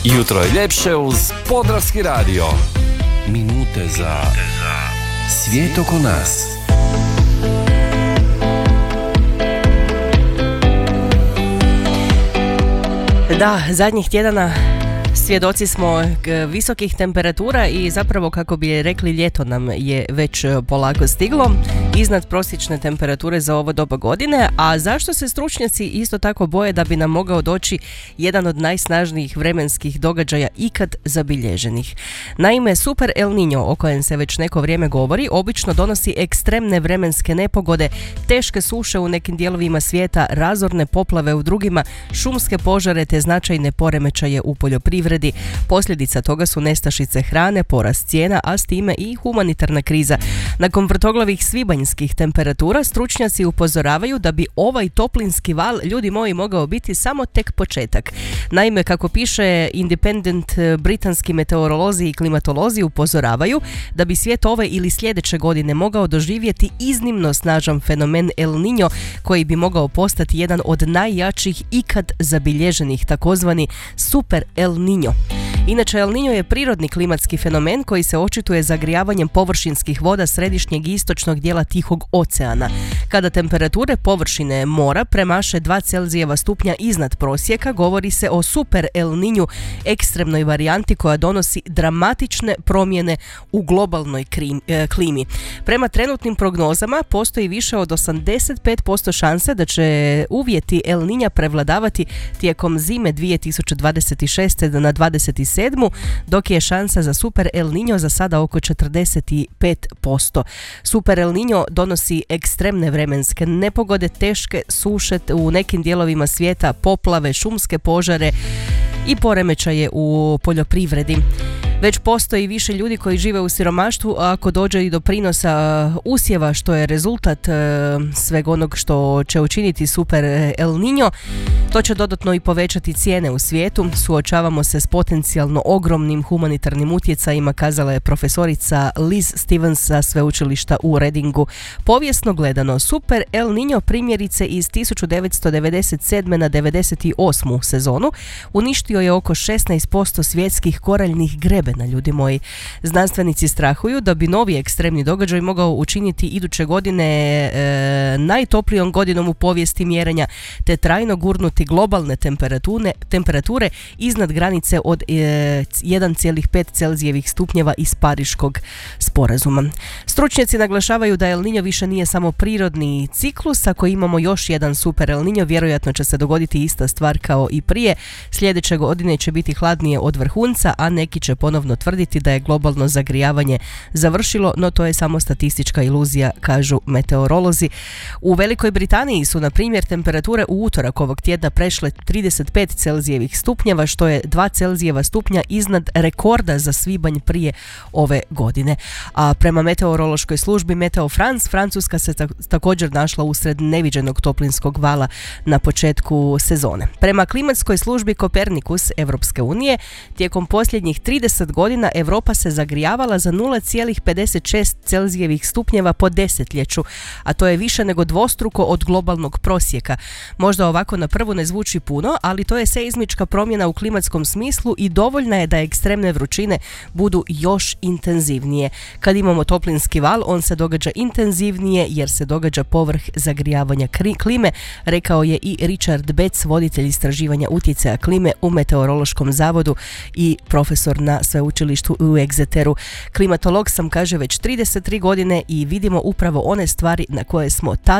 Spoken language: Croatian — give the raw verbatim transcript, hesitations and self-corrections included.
Jutro je ljepše uz Podravski radio. Minute za svijet oko nas. Da, zadnjih tjedana svjedoci smo visokih temperatura i zapravo, kako bi rekli, ljeto nam je već polako stiglo, iznad prosječne temperature za ovo doba godine. A zašto se stručnjaci isto tako boje da bi nam mogao doći jedan od najsnažnijih vremenskih događaja ikad zabilježenih? Naime, Super El Niño, o kojem se već neko vrijeme govori, obično donosi ekstremne vremenske nepogode, teške suše u nekim dijelovima svijeta, razorne poplave u drugima, šumske požare te značajne poremećaje u poljoprivredi. Posljedica toga su nestašice hrane, porast cijena, a s time i humanitarna kriza. Nakon vrtoglavih svibanjskih temperatura, stručnjaci upozoravaju da bi ovaj toplinski val, ljudi moji, mogao biti samo tek početak. Naime, kako piše Independent, britanski meteorolozi i klimatolozi upozoravaju da bi svijet ove ili sljedeće godine mogao doživjeti iznimno snažan fenomen El Niño, koji bi mogao postati jedan od najjačih ikad zabilježenih, takozvani Super El Niño. Inače, El Niño je prirodni klimatski fenomen koji se očituje zagrijavanjem površinskih voda središnjeg i istočnog dijela Tihog oceana. Kada temperature površine mora premaše dva Celzijeva stupnja iznad prosjeka, govori se o Super El Niñu, ekstremnoj varijanti koja donosi dramatične promjene u globalnoj krim, e, klimi. Prema trenutnim prognozama postoji više od osamdeset pet posto šanse da će uvjeti El Niña prevladavati tijekom zime dvije tisuće dvadeset šeste na dvadeset sedmu, dok je šansa za Super El Niño za sada oko četrdeset pet posto. Super El Niño donosi ekstremne vremenske nepogode, teške suše u nekim dijelovima svijeta, poplave, šumske požare i poremećaje u poljoprivredi. Već postoji više ljudi koji žive u siromaštvu, a ako dođe i do prinosa usjeva, što je rezultat sveg onog što će učiniti Super El Niño, to će dodatno i povećati cijene u svijetu. Suočavamo se s potencijalno ogromnim humanitarnim utjecajima, kazala je profesorica Liz Stevens sa sveučilišta u Readingu. Povijesno gledano, Super El Niño primjerice iz tisuću devetsto devedeset sedme na devedeset osmu sezonu uništio je oko šesnaest posto svjetskih koraljnih grebena, ljudi moji. Znanstvenici strahuju da bi novi ekstremni događaj mogao učiniti iduće godine e, najtoplijom godinom u povijesti mjerenja, te trajno gurnuti globalne temperature, temperature iznad granice od e, jedan zarez pet Celzijevih stupnjeva iz Pariškog sporazuma. Stručnjaci naglašavaju da El Niño više nije samo prirodni ciklus. Ako imamo još jedan Super El Niño, vjerojatno će se dogoditi ista stvar kao i prije. Sljedeće godine će biti hladnije od vrhunca, a neki će ponovno tvrditi da je globalno zagrijavanje završilo, no to je samo statistička iluzija, kažu meteorolozi. U Velikoj Britaniji su, na primjer, temperature u utorak ovog tjedna prešle trideset pet Celzijevih stupnjeva, što je dva Celzijeva stupnja iznad rekorda za svibanj prije ove godine. A prema meteorološkoj službi Meteo France, Francuska se ta- također našla usred neviđenog toplinskog vala na početku sezone. Prema klimatskoj službi Kopernikus Evropske unije, tijekom posljednjih trideset godina Europa se zagrijavala za nula zarez pedeset šest Celzijevih stupnjeva po desetljeću, a to je više nego dvostruko od globalnog prosjeka. Možda ovako na prvu ne zvuči puno, ali to je seizmička promjena u klimatskom smislu i dovoljna je da ekstremne vrućine budu još intenzivnije. Kad imamo toplinski val, on se događa intenzivnije jer se događa povrh zagrijavanja klime, rekao je i Richard Betts, voditelj istraživanja utjecaja klime u Meteorološkom zavodu i profesor na sveučilištu u Exeteru. Klimatolog sam, kaže, već trideset tri godine i vidimo upravo one stvari na koje smo tad